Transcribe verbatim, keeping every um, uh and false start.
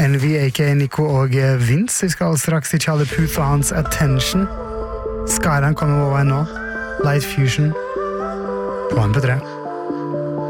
Envy, aka Nico og Vince. Vi skal straks til Charlie Puth og hans Attention. Skyline kommer over nå. Light Fusion på M P tre.